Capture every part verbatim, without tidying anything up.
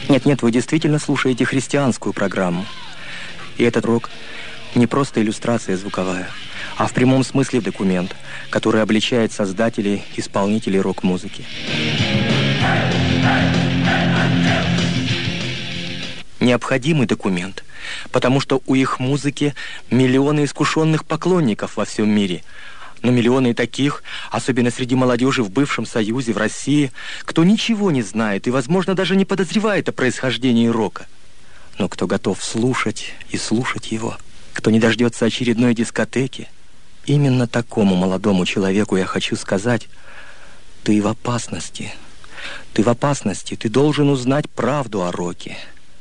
Нет-нет, вы действительно слушаете христианскую программу. И этот рок не просто иллюстрация звуковая, а в прямом смысле документ, который обличает создателей, исполнителей рок-музыки. Необходимый документ, потому что у их музыки миллионы искушенных поклонников во всем мире. Но миллионы таких, особенно среди молодежи в бывшем Союзе, в России, кто ничего не знает и, возможно, даже не подозревает о происхождении рока. Но кто готов слушать и слушать его, кто не дождется очередной дискотеки, именно такому молодому человеку я хочу сказать: ты в опасности. Ты в опасности, ты должен узнать правду о роке.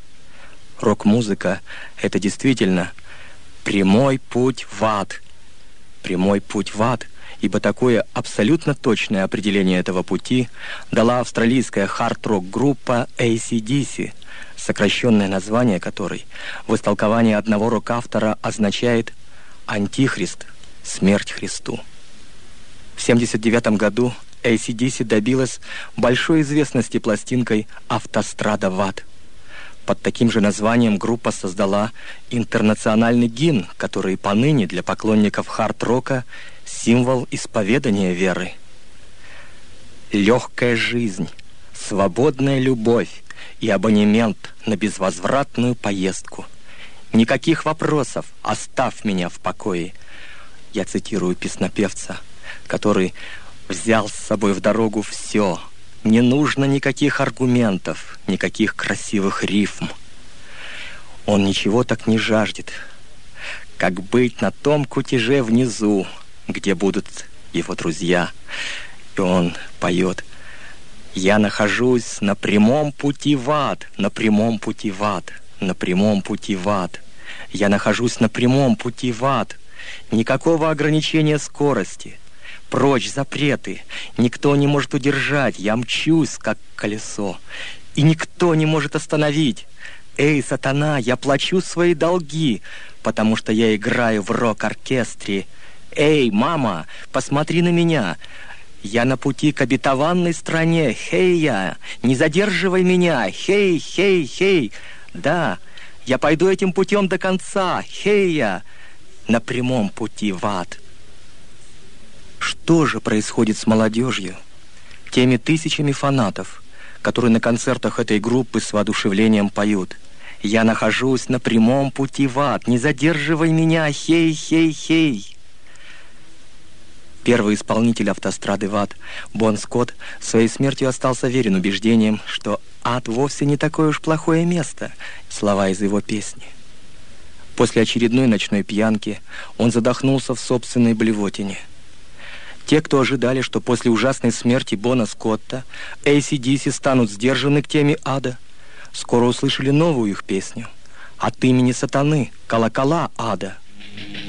Рок-музыка — это действительно прямой путь в ад. Прямой путь в ад, ибо такое абсолютно точное определение этого пути дала австралийская хард-рок-группа эй си ди си, сокращенное название которой в истолковании одного рок-автора означает «Антихрист, смерть Христу». В семьдесят девятом году эй си ди си добилась большой известности пластинкой «Автострада в ад». Под таким же названием группа создала интернациональный гимн, который поныне для поклонников хард-рока символ исповедания веры. Легкая жизнь, свободная любовь и абонемент на безвозвратную поездку. Никаких вопросов, оставь меня в покое. Я цитирую песнопевца, который взял с собой в дорогу все. Не нужно никаких аргументов, никаких красивых рифм. Он ничего так не жаждет, как быть на том кутеже внизу, где будут его друзья. И он поет: «Я нахожусь на прямом пути в ад, на прямом пути в ад, на прямом пути в ад. Я нахожусь на прямом пути в ад. Никакого ограничения скорости. Прочь запреты, никто не может удержать, я мчусь, как колесо, и никто не может остановить. Эй, сатана, я плачу свои долги, потому что я играю в рок-оркестре. Эй, мама, посмотри на меня, я на пути к обетованной стране. Хей, я, не задерживай меня, хей, хей, хей. Да, я пойду этим путем до конца, хей, я, на прямом пути в ад». Что же происходит с молодежью, теми тысячами фанатов, которые на концертах этой группы с воодушевлением поют: «Я нахожусь на прямом пути в ад, не задерживай меня, хей, хей, хей». Первый исполнитель «Автострады в ад» Бон Скотт своей смертью остался верен убеждениям, что ад вовсе не такое уж плохое место. Слова из его песни. После очередной ночной пьянки он задохнулся в собственной блевотине. Те, кто ожидали, что после ужасной смерти Бона Скотта эй си ди си станут сдержаны к теме ада, скоро услышали новую их песню от имени сатаны «Колокола ада».